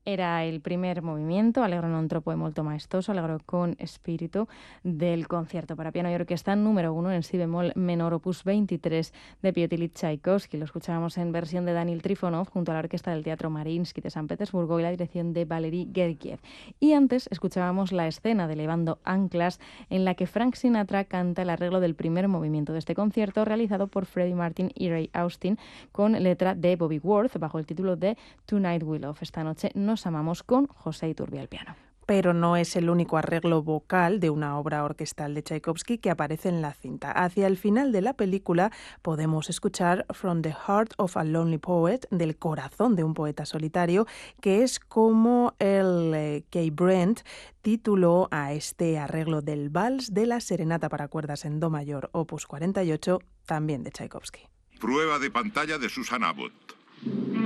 Era il primer movimiento, allegro non troppo e molto maestoso, allegro con spirito, del concierto para piano y orquesta número 1 en si bemol menor opus 23 de Piotr Ilyich Tchaikovsky. Lo escuchábamos en versión de Daniel Trifonov junto a la orquesta del Teatro Mariinsky de San Petersburgo y la dirección de Valery Gergiev. Y antes escuchábamos la escena de Levando Anclas, en la que Frank Sinatra canta el arreglo del primer movimiento de este concierto, realizado por Freddie Martin y Ray Austin, con letra de Bobby Worth, bajo el título de Tonight We Love. Esta noche nos amamos, con José Iturbi al piano. Pero no es el único arreglo vocal de una obra orquestal de Tchaikovsky que aparece en la cinta. Hacia el final de la película podemos escuchar From the Heart of a Lonely Poet, del corazón de un poeta solitario, que es como el K. Brent tituló a este arreglo del vals de la serenata para cuerdas en do mayor, opus 48, también de Tchaikovsky. Prueba de pantalla de Susan Abbott.